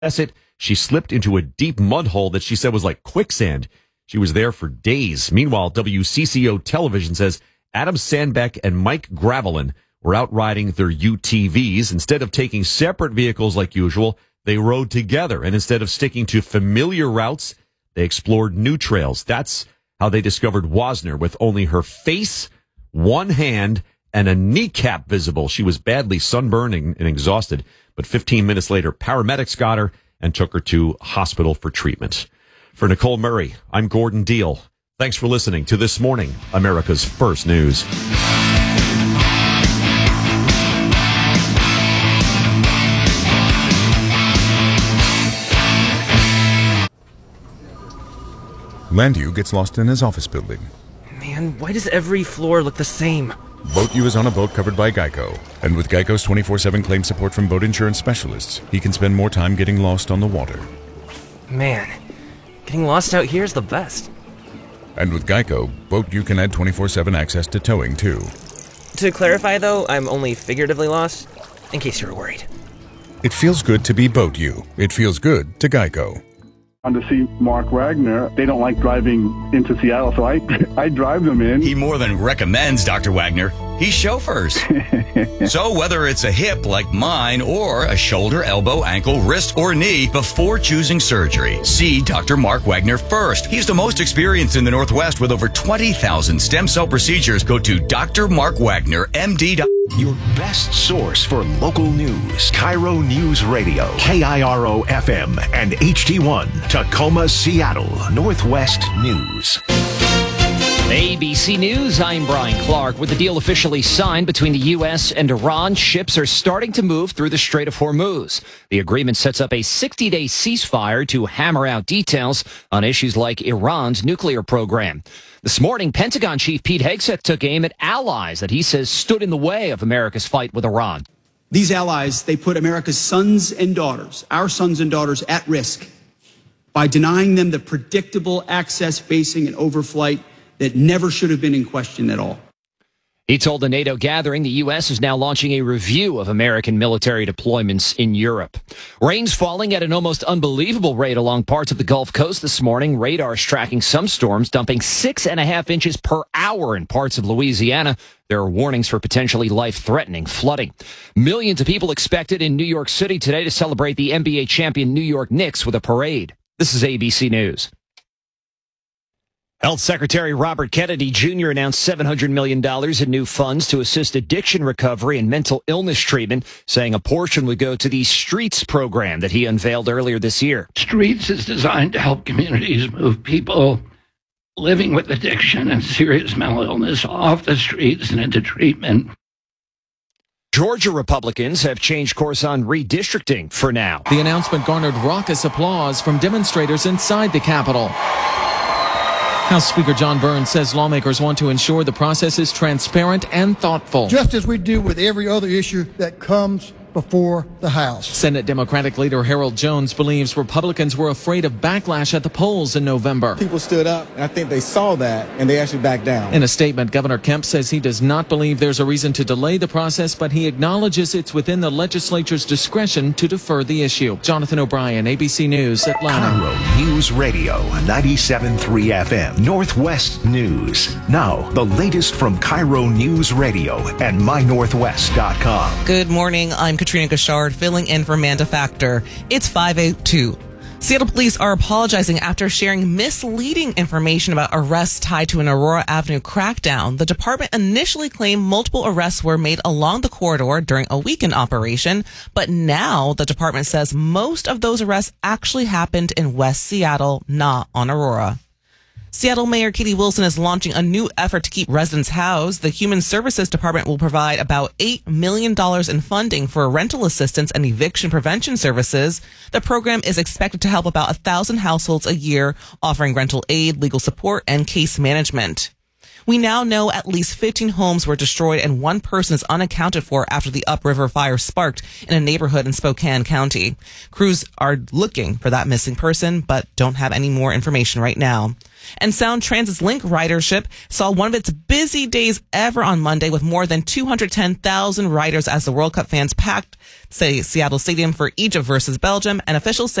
it, she slipped into a deep mud hole that she said was like quicksand. She was there for days. Meanwhile, WCCO television says Adam Sandbeck and Mike Gravelin were out riding their UTVs. Instead of taking separate vehicles like usual, they rode together. And instead of sticking to familiar routes, they explored new trails. That's how they discovered Wozner with only her face, one hand, and a kneecap visible. She was badly sunburned and exhausted. But 15 minutes later, paramedics got her and took her to hospital for treatment. For Nicole Murray, I'm Gordon Deal. Thanks for listening to This Morning, America's First News. Landu gets lost in his office building. Man, why does every floor look the same? Boat U is on a boat covered by Geico. And with Geico's 24/7 claim support from boat insurance specialists, he can spend more time getting lost on the water. Man, getting lost out here is the best. And with Geico, Boat U can add 24/7 access to towing, too. To clarify, though, I'm only figuratively lost, in case you were worried. It feels good to be Boat U. It feels good to Geico. On to see Mark Wagner. They don't like driving into Seattle, so I drive them in. He more than recommends Dr. Wagner. He chauffeurs. So whether it's a hip like mine or a shoulder, elbow, ankle, wrist, or knee, before choosing surgery, see Dr. Mark Wagner first. He's the most experienced in the Northwest with over 20,000 stem cell procedures. Go to drmarkwagnermd.com. Your best source for local news. Cairo News Radio, KIRO FM and HD1, Tacoma, Seattle, Northwest News. ABC News, I'm Brian Clark. With the deal officially signed between the U.S. and Iran, ships are starting to move through the Strait of Hormuz. The agreement sets up a 60-day ceasefire to hammer out details on issues like Iran's nuclear program. This morning, Pentagon Chief Pete Hegseth took aim at allies that he says stood in the way of America's fight with Iran. These allies, they put America's sons and daughters, our sons and daughters, at risk by denying them the predictable access, basing, and overflight that never should have been in question at all. He told the NATO gathering the U.S. is now launching a review of American military deployments in Europe. Rain's falling at an almost unbelievable rate along parts of the Gulf Coast this morning. Radar's tracking some storms, dumping 6.5 inches per hour in parts of Louisiana. There are warnings for potentially life-threatening flooding. Millions of people expected in New York City today to celebrate the NBA champion New York Knicks with a parade. This is ABC News. Health Secretary Robert Kennedy Jr. announced $700 million in new funds to assist addiction recovery and mental illness treatment, saying a portion would go to the STREETS program that he unveiled earlier this year. STREETS is designed to help communities move people living with addiction and serious mental illness off the streets and into treatment. Georgia Republicans have changed course on redistricting for now. The announcement garnered raucous applause from demonstrators inside the Capitol. House Speaker John Burns says lawmakers want to ensure the process is transparent and thoughtful. Just as we do with every other issue that comes before the House. Senate Democratic leader Harold Jones believes Republicans were afraid of backlash at the polls in November. People stood up, and I think they saw that, and they actually backed down. In a statement, Governor Kemp says he does not believe there's a reason to delay the process, but he acknowledges it's within the legislature's discretion to defer the issue. Jonathan O'Brien, ABC News, Atlanta. Cairo News Radio, 97.3 FM, Northwest News. Now, the latest from Cairo News Radio and mynorthwest.com. Good morning. I'm Katrina Gashard, filling in for Amanda Factor. It's 5:02. Seattle police are apologizing after sharing misleading information about arrests tied to an Aurora Avenue crackdown. The department initially claimed multiple arrests were made along the corridor during a weekend operation, but now the department says most of those arrests actually happened in West Seattle, not on Aurora. Seattle Mayor Katie Wilson is launching a new effort to keep residents housed. The Human Services Department will provide about $8 million in funding for rental assistance and eviction prevention services. The program is expected to help about 1,000 households a year, offering rental aid, legal support, and case management. We now know at least 15 homes were destroyed and one person is unaccounted for after the upriver fire sparked in a neighborhood in Spokane County. Crews are looking for that missing person, but don't have any more information right now. And Sound Transit's Link ridership saw one of its busy days ever on Monday with more than 210,000 riders as the World Cup fans packed Seattle Stadium for Egypt versus Belgium, and officials say